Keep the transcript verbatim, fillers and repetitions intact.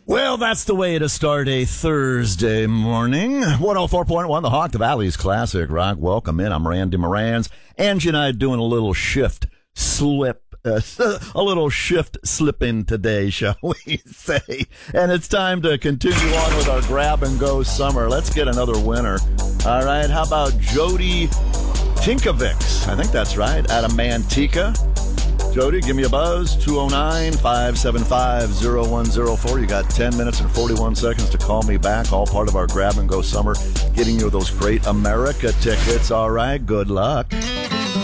Well, that's the way to start a Thursday morning. one oh four point one, the Hawk, the Valley's classic rock. Welcome in. I'm Randy Morans. Angie and I doing a little shift slip, uh, a little shift slipping today, shall we say. And it's time to continue on with our grab and go summer. Let's get another winner. All right, how about Jody Tinkovics? I think that's right, out of Manteca. Jody, give me a buzz, two oh nine, five seven five, oh one oh four. You got ten minutes and forty-one seconds to call me back, all part of our grab and go summer, getting you those great America tickets. All right, good luck.